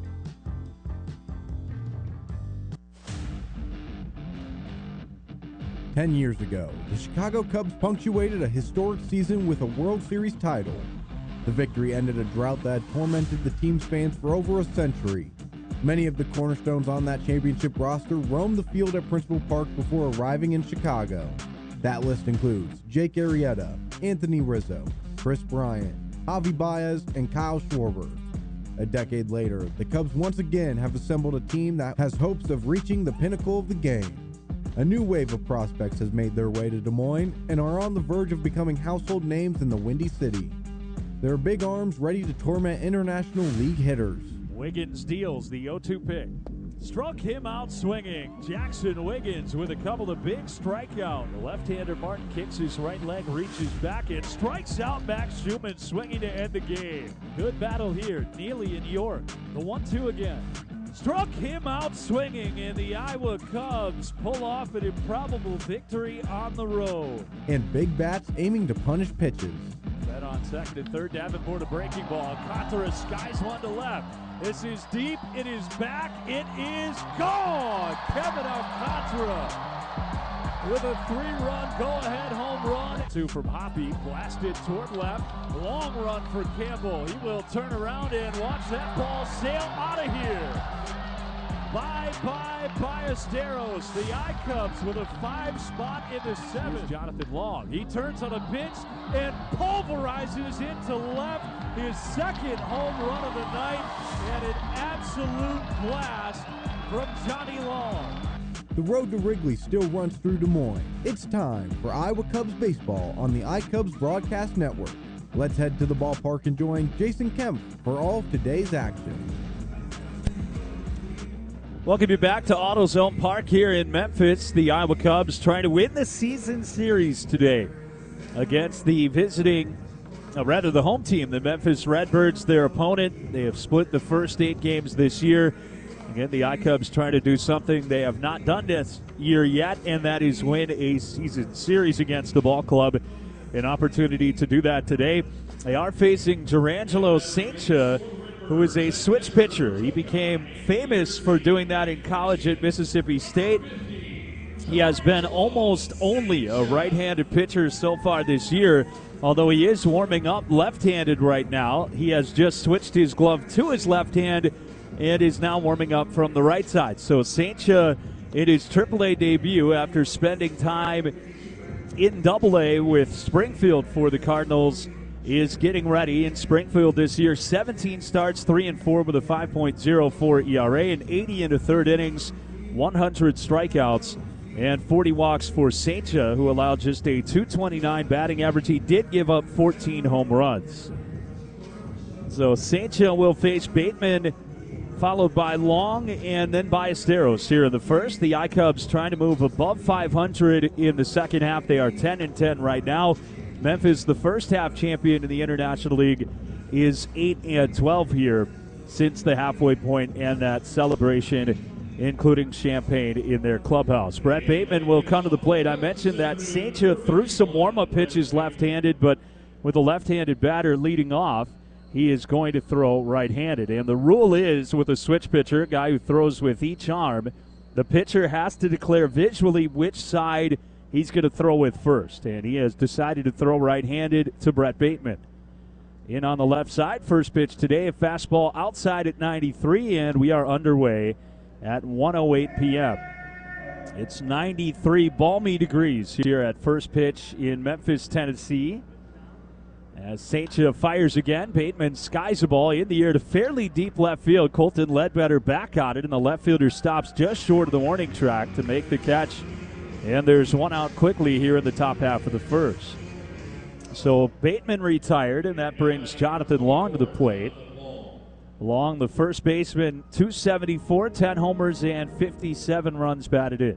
Ten years ago, the Chicago Cubs punctuated a historic season with a World Series title. The victory ended a drought that had tormented the team's fans for over a century. Many of the cornerstones on that championship roster roamed the field at Principal Park before arriving in Chicago. That list includes Jake Arrieta, Anthony Rizzo, Chris Bryant, Javi Baez, and Kyle Schwarber. A decade later, the Cubs once again have assembled a team that has hopes of reaching the pinnacle of the game. A new wave of prospects has made their way to Des Moines and are on the verge of becoming household names in the Windy City. Their big arms ready to torment International League hitters. Wiggins deals the oh two pick. Struck him out swinging. Jackson Wiggins with a couple of big strikeouts. The left-hander Martin kicks his right leg, reaches back and strikes out Max Schumann swinging to end the game. Good battle here. Neely and York. The one two again. Struck him out swinging, and the Iowa Cubs pull off an improbable victory on the road. And big bats aiming to punish pitches. Set on second and third, Davenport a breaking ball. Alcantara skies one to left. This is deep, it is back, it is gone! Kevin Alcantara with a three-run go-ahead home run. Two from Hoppy, blasted toward left. Long run for Campbell. He will turn around and watch that ball sail out of here. Bye-bye, Ballesteros. The I-Cubs with a five spot in the seventh. Here's Jonathan Long. He turns on a pitch and pulverizes into left. His second home run of the night, and an absolute blast from Johnny Long. The road to Wrigley still runs through Des Moines. It's time for Iowa Cubs baseball on the iCubs Broadcast Network. Let's head to the ballpark and join Jason Kemp for all of today's action. Welcome you back to AutoZone Park here in Memphis. The Iowa Cubs trying to win the season series today against the visiting, uh, rather the home team, the Memphis Redbirds, their opponent. They have split the first eight games this year. Again, the I-Cubs trying to do something they have not done this year yet, and that is win a season series against the ball club. An opportunity to do that today. They are facing Jurangelo Saintia, who is a switch pitcher. He became famous for doing that in college at Mississippi State. He has been almost only a right-handed pitcher so far this year, although he is warming up left-handed right now. He has just switched his glove to his left hand and is now warming up from the right side. So Saintia in his triple A debut after spending time in double A with Springfield for the Cardinals is getting ready in Springfield this year. seventeen starts, three and four with a five point oh four E R A, and eighty in the third innings, one hundred strikeouts, and forty walks for Saintia, who allowed just a two twenty-nine batting average. He did give up fourteen home runs. So Saintia will face Bateman, followed by Long, and then Ballesteros here in the first. The I-Cubs trying to move above five hundred in the second half. They are ten and ten right now. Memphis, the first half champion in the International League, is eight and twelve here since the halfway point and that celebration including champagne in their clubhouse. Brett Bateman will come to the plate. I mentioned that Saintia threw some warm-up pitches left-handed, but with a left-handed batter leading off, he is going to throw right-handed. And the rule is, with a switch pitcher, a guy who throws with each arm, the pitcher has to declare visually which side he's going to throw with first. And he has decided to throw right-handed to Brett Bateman. In on the left side, first pitch today, a fastball outside at ninety-three, and we are underway at one oh eight p.m. It's ninety-three balmy degrees here at first pitch in Memphis, Tennessee. As Saintia fires again, Bateman skies a ball in the air to fairly deep left field. Colton Ledbetter back on it, and the left fielder stops just short of the warning track to make the catch. And there's one out quickly here in the top half of the first. So Bateman retired, and that brings Jonathan Long to the plate. Long, the first baseman, two seventy-four, ten homers, and fifty-seven runs batted in.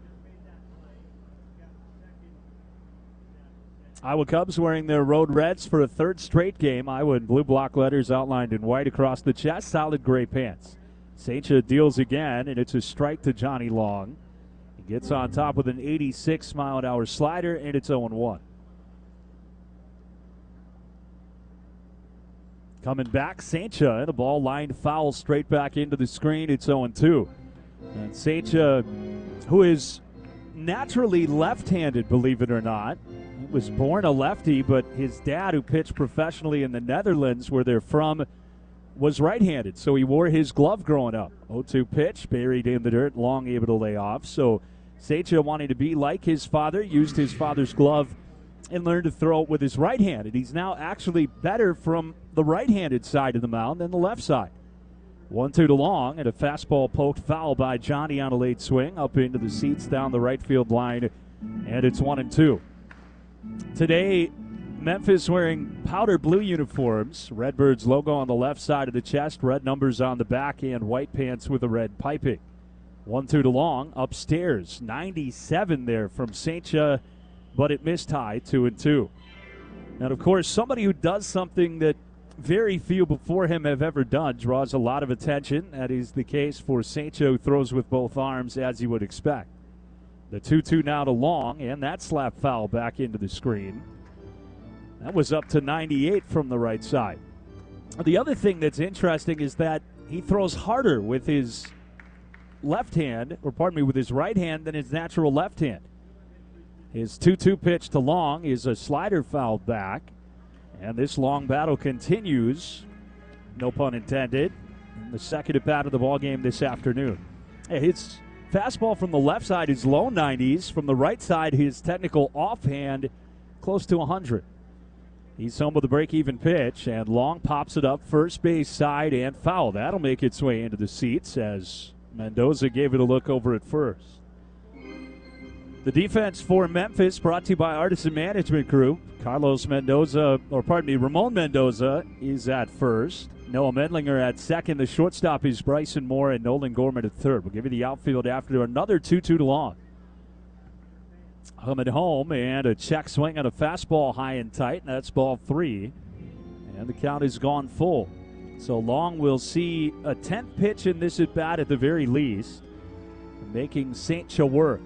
Iowa Cubs wearing their road reds for a third straight game. Iowa in blue block letters outlined in white across the chest, solid gray pants. Saintia deals again, and it's a strike to Johnny Long. He gets on top with an eighty-six mile an hour slider, and it's oh one. Coming back, Saintia, and the ball lined foul straight back into the screen. It's oh two. And Saintia, who is naturally left-handed, believe it or not, he was born a lefty, but his dad, who pitched professionally in the Netherlands, where they're from, was right-handed. So he wore his glove growing up. oh two pitch, buried in the dirt, Long able to lay off. So Saintia, wanting to be like his father, used his father's glove and learned to throw it with his right hand. And he's now actually better from the right-handed side of the mound than the left side. one two to Long, and a fastball poked foul by Johnny on a late swing up into the seats down the right field line, and it's one and two. Today, Memphis wearing powder blue uniforms, Redbirds logo on the left side of the chest, red numbers on the back, and white pants with a red piping. one two to Long, upstairs, ninety-seven there from Saintia, but it missed high, two and two. And of course, somebody who does something that very few before him have ever done draws a lot of attention. That is the case for Saintia, who throws with both arms, as you would expect. The two two now to Long, and that slap foul back into the screen. That was up to ninety-eight from the right side. The other thing that's interesting is that he throws harder with his left hand, or pardon me, with his right hand than his natural left hand. His two two pitch to Long is a slider fouled back. And this long battle continues, no pun intended, the second at bat of the ball game this afternoon. His fastball from the left side is low nineties. From the right side, his technical offhand close to one hundred. He's home with a break-even pitch, and Long pops it up first base side and foul. That'll make its way into the seats as Mendoza gave it a look over at first. The defense for Memphis brought to you by Artisan Management Group. Carlos Mendoza, or pardon me, Ramon Mendoza is at first. Noah Medlinger at second. The shortstop is Bryson Moore, and Nolan Gorman at third. We'll give you the outfield after another two two to Long. Coming home, and a check swing on a fastball high and tight, and that's ball three. And the count is gone full. So Long will see a tenth pitch in this at bat at the very least, making Saintia work.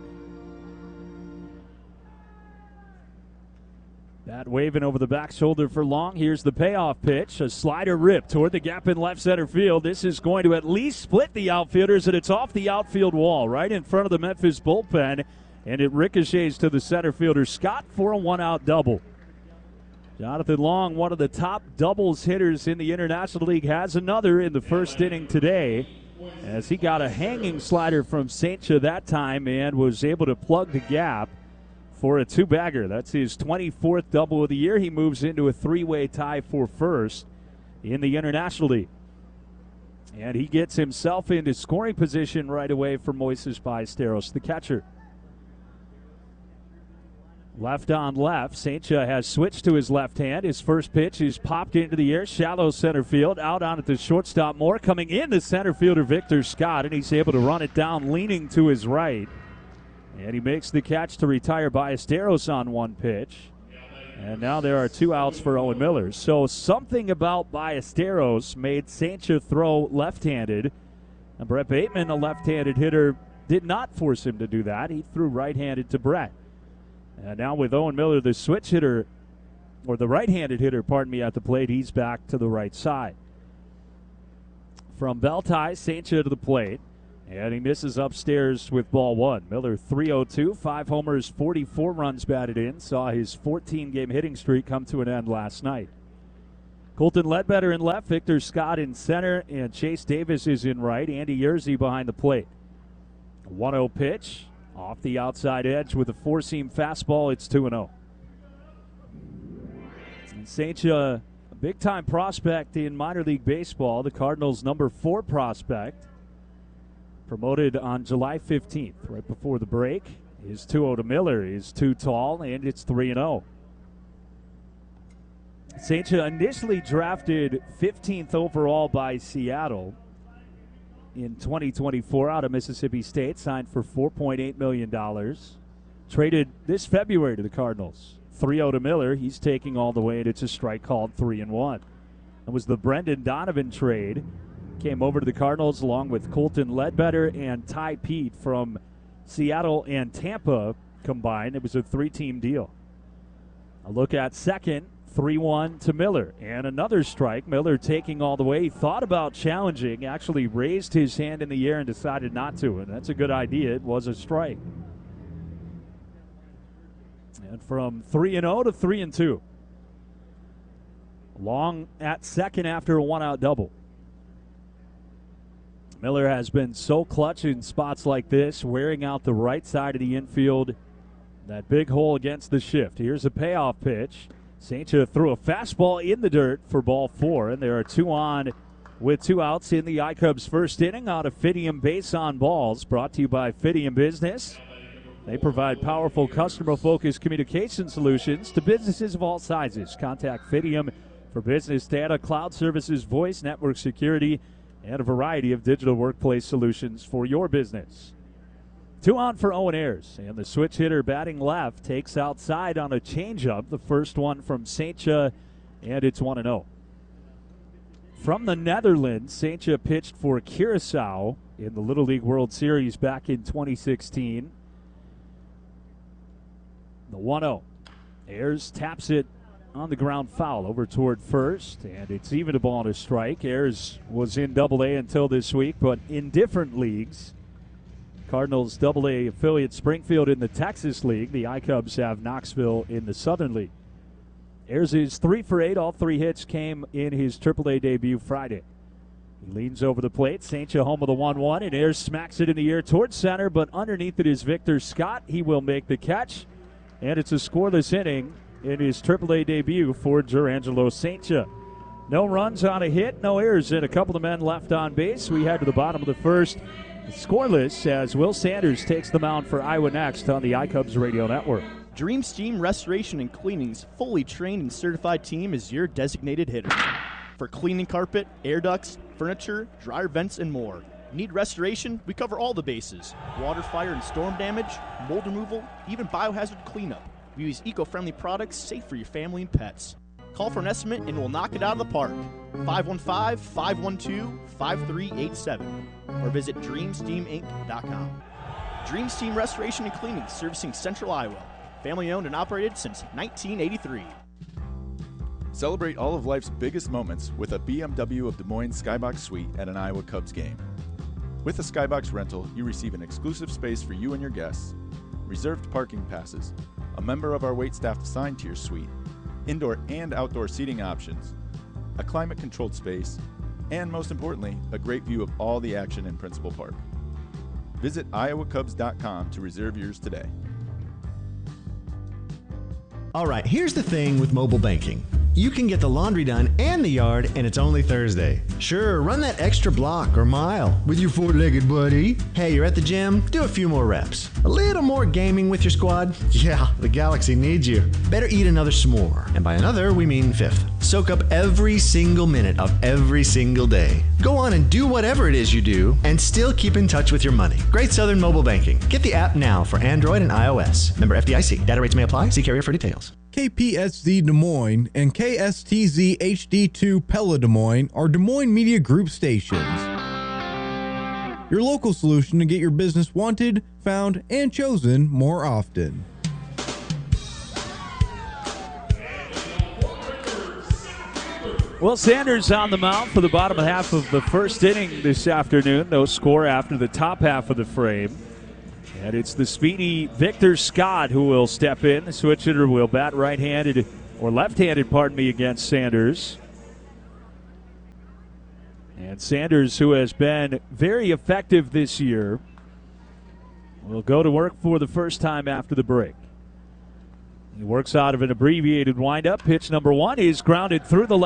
That waving over the back shoulder for Long. Here's the payoff pitch. A slider rip toward the gap in left center field. This is going to at least split the outfielders, and it's off the outfield wall right in front of the Memphis bullpen, and it ricochets to the center fielder Scott for a one-out double. Jonathan Long, one of the top doubles hitters in the International League, has another in the first inning today, as he got a hanging slider from Saintia that time and was able to plug the gap for a two-bagger. That's his twenty-fourth double of the year. He moves into a three-way tie for first in the International League. And he gets himself into scoring position right away for Moises Ballesteros, the catcher. Left on left, Saintia has switched to his left hand. His first pitch is popped into the air, shallow center field. Out on at the shortstop, Moore coming in, the center fielder Victor Scott, and he's able to run it down, leaning to his right. And he makes the catch to retire Ballesteros on one pitch. And now there are two outs for Owen Miller. So something about Ballesteros made Saintia throw left-handed. And Brett Bateman, a left-handed hitter, did not force him to do that. He threw right-handed to Brett. And now with Owen Miller, the switch hitter, or the right-handed hitter, pardon me, at the plate, he's back to the right side. From Beltai, Saintia to the plate, and he misses upstairs with ball one. Miller three oh two, five homers, forty-four runs batted in, saw his fourteen-game hitting streak come to an end last night. Colton Ledbetter in left, Victor Scott in center, and Chase Davis is in right. Andy Yerzy behind the plate. one oh pitch, off the outside edge with a four-seam fastball. It's two and oh. And Saintia, a big-time prospect in minor league baseball, the Cardinals' number four prospect, promoted on July fifteenth, right before the break. Is two oh to Miller, is too tall, and it's three and oh. Saintia initially drafted fifteenth overall by Seattle in twenty twenty-four out of Mississippi State, signed for four point eight million dollars. Traded this February to the Cardinals. three oh to Miller. He's taking all the way, and it's a strike called three and one. It was the Brendan Donovan trade. Came over to the Cardinals along with Colton Ledbetter and Ty Pete from Seattle and Tampa combined. It was a three-team deal. A look at second, three one to Miller. And another strike. Miller taking all the way. He thought about challenging, actually raised his hand in the air and decided not to. And that's a good idea. It was a strike. And from three and oh to three and two. Long at second after a one-out double. Miller has been so clutch in spots like this, wearing out the right side of the infield. That big hole against the shift. Here's a payoff pitch. Saintia threw a fastball in the dirt for ball four, and there are two on with two outs in the iCubs' first inning out of Fidium Base on Balls, brought to you by Fidium Business. They provide powerful customer-focused communication solutions to businesses of all sizes. Contact Fidium for business data, cloud services, voice, network security, and a variety of digital workplace solutions for your business. Two on for Owen Ayers, and the switch hitter batting left takes outside on a changeup, the first one from Saintia, and it's one and oh. From the Netherlands, Saintia pitched for Curaçao in the Little League World Series back in twenty sixteen. The one oh. Ayers taps it on the ground foul over toward first, and it's even a ball and a strike. Ayers was in Double A until this week, but in different leagues. Cardinals Double A affiliate Springfield in the Texas League. The iCubs have Knoxville in the Southern League. Ayers is three for eight. All three hits came in his Triple A debut Friday. He leans over the plate. Saintia home with a one one, and Ayers smacks it in the air towards center, but underneath it is Victor Scott. He will make the catch, and it's a scoreless inning in his Triple A debut for Jurangelo Saintia. No runs on a hit, no errors, and a couple of men left on base. We head to the bottom of the first, scoreless, as Will Sanders takes the mound for Iowa Next on the iCubs Radio Network. Dream Steam Restoration and Cleaning's fully trained and certified team is your designated hitter. For cleaning carpet, air ducts, furniture, dryer vents, and more. Need restoration? We cover all the bases. Water, fire, and storm damage, mold removal, even biohazard cleanup. We use eco-friendly products safe for your family and pets. Call for an estimate and we'll knock it out of the park. five one five, five one two, five three eight seven or visit dream steam inc dot com. Dream Steam Restoration and Cleaning, servicing Central Iowa. Family owned and operated since nineteen eighty-three. Celebrate all of life's biggest moments with a B M W of Des Moines Skybox Suite at an Iowa Cubs game. With a Skybox rental, you receive an exclusive space for you and your guests, reserved parking passes, a member of our waitstaff assigned to your suite, indoor and outdoor seating options, a climate-controlled space, and most importantly, a great view of all the action in Principal Park. Visit iowa cubs dot com to reserve yours today. All right, here's the thing with mobile banking. You can get the laundry done and the yard, and it's only Thursday. Sure, run that extra block or mile with your four-legged buddy. Hey, you're at the gym? Do a few more reps. A little more gaming with your squad? Yeah, the Galaxy needs you. Better eat another s'more. And by another, we mean fifth. Soak up every single minute of every single day. Go on and do whatever it is you do, and still keep in touch with your money. Great Southern Mobile Banking. Get the app now for Android and iOS. Member F D I C. Data rates may apply. See carrier for details. K P S Z Des Moines and K S T Z H D two Pella Des Moines are Des Moines Media Group stations. your local solution to get your business wanted, found, and chosen more often. Well, Sanders on the mound for the bottom half of the first inning this afternoon. No score after the top half of the frame. And it's the speedy Victor Scott who will step in. The switch hitter will bat right-handed, or left-handed, pardon me, against Sanders. And Sanders, who has been very effective this year, will go to work for the first time after the break. He works out of an abbreviated windup. Pitch number one is grounded through the left.